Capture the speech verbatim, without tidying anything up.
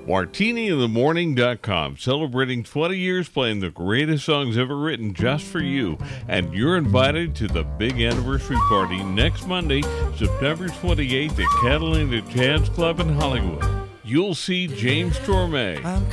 martini in the morning dot com, celebrating twenty years playing the greatest songs ever written just for you. And you're invited to the big anniversary party next Monday, September twenty-eighth at Catalina Jazz Club in Hollywood. You'll see James Torme,